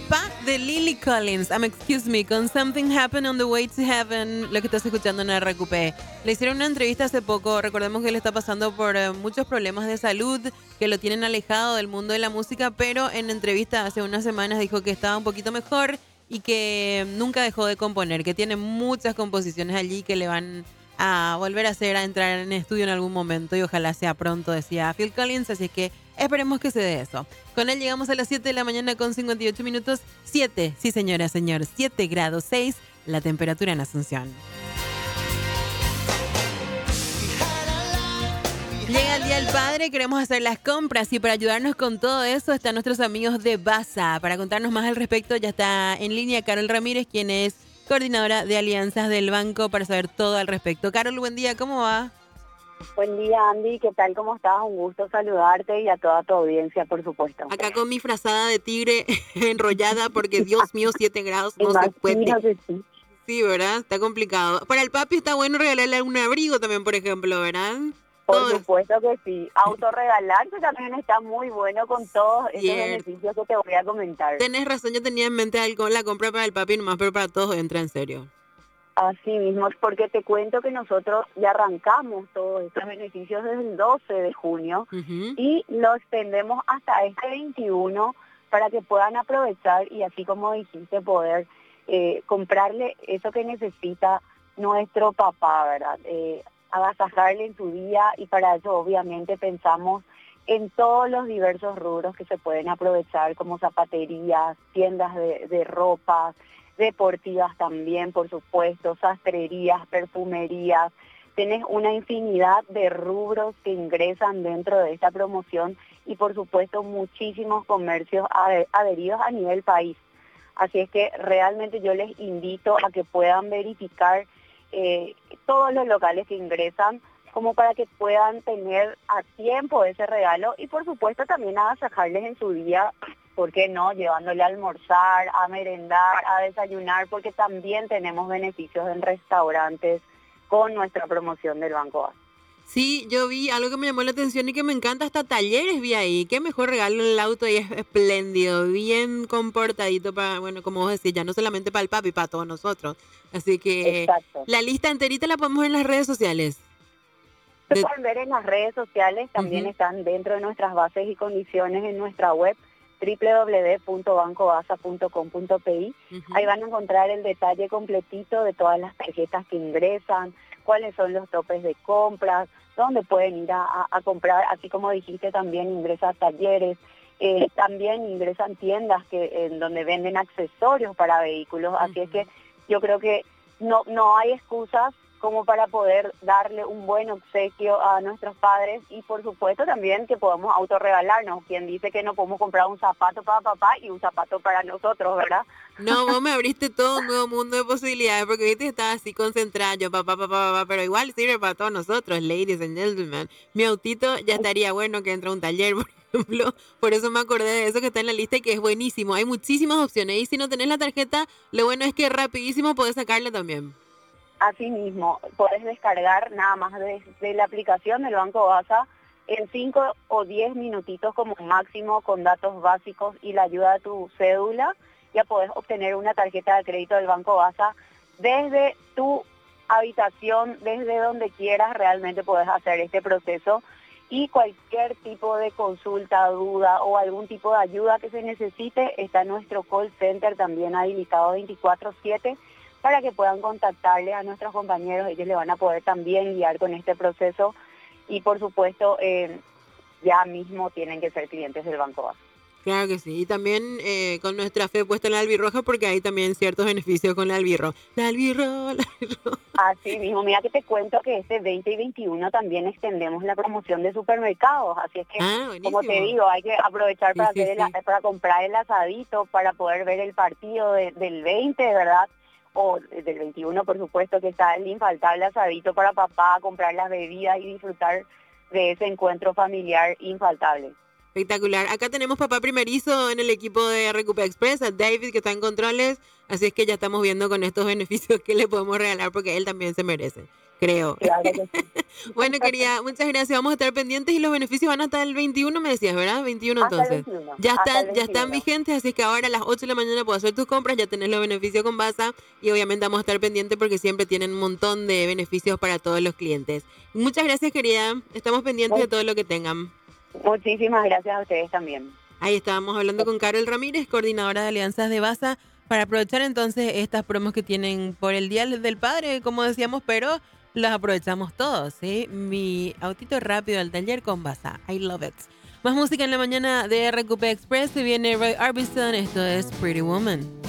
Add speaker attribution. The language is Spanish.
Speaker 1: papá de Lily Collins, excuse me, con Something Happened on the Way to Heaven, lo que estás escuchando en RQP. Le hicieron una entrevista hace poco, recordemos que él está pasando por muchos problemas de salud, que lo tienen alejado del mundo de la música, pero en entrevista hace unas semanas dijo que estaba un poquito mejor y que nunca dejó de componer, que tiene muchas composiciones allí que le van a volver a hacer, a entrar en estudio en algún momento y ojalá sea pronto, decía Phil Collins, así que esperemos que se dé eso. Con él llegamos a las 7 de la mañana con 58 minutos. 7, sí señora, señor, 7 grados 6, la temperatura en Asunción. Llega el Día del Padre, queremos hacer las compras y para ayudarnos con todo eso están nuestros amigos de Basa. Para contarnos más al respecto ya está en línea Carol Ramírez, quien es coordinadora de alianzas del banco, para saber todo al respecto. Carol, buen día, ¿cómo va?
Speaker 2: Buen día, Andy, ¿qué tal? ¿Cómo estás? Un gusto saludarte y a toda tu audiencia, por supuesto.
Speaker 1: Acá con mi frazada de tigre enrollada porque, Dios mío, 7 grados no se puede.
Speaker 2: Que sí.
Speaker 1: Sí, ¿verdad? Está complicado. Para el papi está bueno regalarle un abrigo también, por ejemplo, ¿verdad?
Speaker 2: Por supuesto que sí. Autorregalarse también está muy bueno con todos esos beneficios que te voy a comentar.
Speaker 1: Tenés razón, yo tenía en mente algo, la compra para el papi nomás, pero para todos entra en serio.
Speaker 2: Así mismo, porque te cuento que nosotros ya arrancamos todos estos beneficios desde el 12 de junio y los extendemos hasta este 21 para que puedan aprovechar y así como dijiste, poder comprarle eso que necesita nuestro papá, ¿verdad? Agasajarle en su día y para eso obviamente pensamos en todos los diversos rubros que se pueden aprovechar como zapaterías, tiendas de ropa, deportivas también, por supuesto, sastrerías, perfumerías. Tenés una infinidad de rubros que ingresan dentro de esta promoción y por supuesto muchísimos comercios adheridos a nivel país. Así es que realmente yo les invito a que puedan verificar todos los locales que ingresan como para que puedan tener a tiempo ese regalo y por supuesto también agasajarles en su día, ¿por qué no? Llevándole a almorzar, a merendar, a desayunar, porque también tenemos beneficios en restaurantes con nuestra promoción del Banco A.
Speaker 1: Sí, yo vi algo que me llamó la atención y que me encanta, hasta talleres vi ahí. Qué mejor regalo el auto y es espléndido, bien comportadito para, bueno, como vos decís, ya no solamente para el papi, para todos nosotros. Así que
Speaker 2: exacto.
Speaker 1: La lista enterita la ponemos en las redes sociales.
Speaker 2: Se pueden ver en las redes sociales, también están dentro de nuestras bases y condiciones en nuestra web www.bancobasa.com.pi. Ahí van a encontrar el detalle completito de todas las tarjetas que ingresan, cuáles son los topes de compras, dónde pueden ir a comprar, así como dijiste también ingresan talleres, también ingresan tiendas en donde venden accesorios para vehículos, así es que yo creo que no hay excusas como para poder darle un buen obsequio a nuestros padres y por supuesto también que podamos autorregalarnos. Quien dice que no podemos comprar un zapato para papá y un zapato para nosotros, ¿verdad?
Speaker 1: No, vos me abriste todo un nuevo mundo de posibilidades porque viste estaba así concentrada yo, papá, pero igual sirve para todos nosotros, ladies and gentlemen. Mi autito ya estaría bueno que entre a un taller, por ejemplo, por eso me acordé de eso que está en la lista y que es buenísimo. Hay muchísimas opciones y si no tenés la tarjeta, lo bueno es que rapidísimo podés sacarla también.
Speaker 2: Así mismo, podés descargar nada más de la aplicación del Banco Basa en 5 o 10 minutitos como máximo con datos básicos y la ayuda de tu cédula. Ya podés obtener una tarjeta de crédito del Banco Basa desde tu habitación, desde donde quieras, realmente podés hacer este proceso y cualquier tipo de consulta, duda o algún tipo de ayuda que se necesite, está nuestro call center también habilitado 24/7 para que puedan contactarle a nuestros compañeros, ellos le van a poder también guiar con este proceso y por supuesto ya mismo tienen que ser clientes del Banco Basa.
Speaker 1: Claro que sí, y también con nuestra fe puesta en la albirroja porque hay también ciertos beneficios con la albirro. La albirro.
Speaker 2: Así mismo, mira que te cuento que este 20 y 21 también extendemos la promoción de supermercados, así es que como te digo, hay que aprovechar para comprar el asadito, para poder ver el partido del 20, ¿verdad? O del 21, por supuesto, que está el infaltable asadito para papá, comprar las bebidas y disfrutar de ese encuentro familiar infaltable.
Speaker 1: Espectacular. Acá tenemos papá primerizo en el equipo de Recupe Express, a David que está en controles, así es que ya estamos viendo con estos beneficios que le podemos regalar porque él también se merece. creo.
Speaker 2: Claro que sí.
Speaker 1: Bueno, querida, muchas gracias. Vamos a estar pendientes y los beneficios van hasta el 21, me decías, ¿verdad? 21
Speaker 2: Hasta el
Speaker 1: entonces.
Speaker 2: 21.
Speaker 1: Ya
Speaker 2: Hasta el
Speaker 1: están, ya están
Speaker 2: 21.
Speaker 1: vigentes, así que ahora a las 8 de la mañana puedo hacer tus compras, ya tenés los beneficios con Basa y obviamente vamos a estar pendientes porque siempre tienen un montón de beneficios para todos los clientes. Muchas gracias, querida. Estamos pendientes de todo lo que tengan.
Speaker 2: Muchísimas gracias a ustedes también.
Speaker 1: Ahí estábamos hablando con Carol Ramírez, coordinadora de alianzas de Basa, para aprovechar entonces estas promos que tienen por el Día del Padre, como decíamos, pero las aprovechamos todos, ¿sí? Mi autito rápido al taller con Basa. I love it. Más música en la mañana de RQP Express. Se viene Roy Orbison. Esto es Pretty Woman.